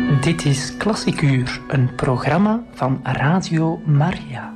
Dit is Klassiek Uur, een programma van Radio Maria.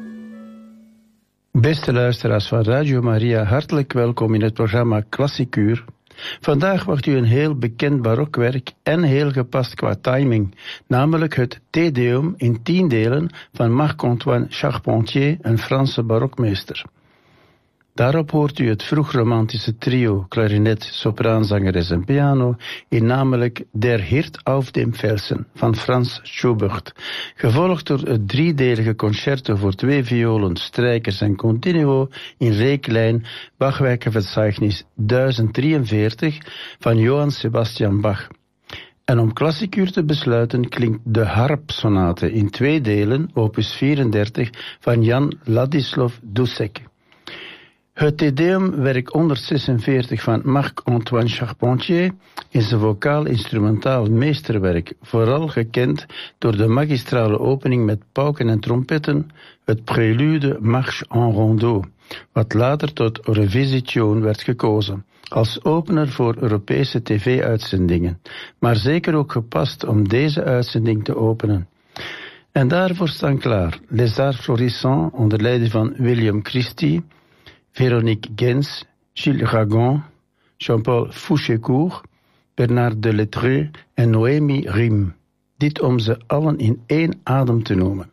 Beste luisteraars van Radio Maria, hartelijk welkom in het programma Klassiek Uur. Vandaag wordt u een heel bekend barokwerk en heel gepast qua timing, namelijk het Te Deum in 10 delen van Marc-Antoine Charpentier, een Franse barokmeester. Daarop hoort u het vroegromantische trio klarinet, sopraanzangeres en piano in namelijk Der Hirt auf dem Felsen van Franz Schubert, gevolgd door het 3-delige concerto voor 2 violen, strijkers en continuo in reeklijn Bachwerkenverzeichnis 1043 van Johann Sebastian Bach. En om klassieker te besluiten klinkt de harpsonate in 2 delen, opus 34 van Jan Ladislav Dussek. Het Te Deum, werk 146 van Marc-Antoine Charpentier, is een vocaal-instrumentaal meesterwerk, vooral gekend door de magistrale opening met pauken en trompetten, het prelude Marche en Rondeau, wat later tot Revisitioon werd gekozen, als opener voor Europese tv-uitzendingen, maar zeker ook gepast om deze uitzending te openen. En daarvoor staan klaar Les Arts Florissants onder leiding van William Christie, Véronique Gens, Gilles Ragon, Jean-Paul Fouchécourt, Bernard Delettreux en Noémie Riem. Dit om ze allen in 1 adem te noemen.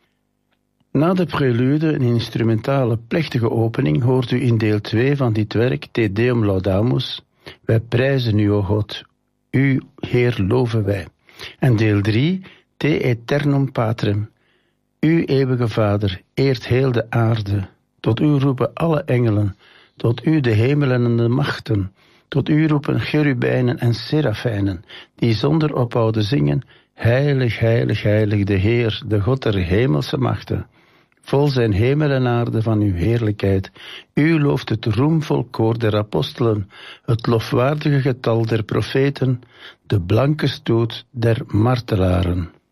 Na de prelude, een instrumentale plechtige opening, hoort u in deel 2 van dit werk Te Deum Laudamus. Wij prijzen u, o God, u, Heer, loven wij. En deel 3, Te Aeternum Patrem. U, eeuwige Vader, eert heel de aarde. Tot u roepen alle engelen, tot u de hemelen en de machten, tot u roepen cherubijnen en serafijnen, die zonder ophouden zingen, heilig, heilig, heilig de Heer, de God der hemelse machten. Vol zijn hemel en aarde van uw heerlijkheid. U looft het roemvol koor der apostelen, het lofwaardige getal der profeten, de blanke stoet der martelaren.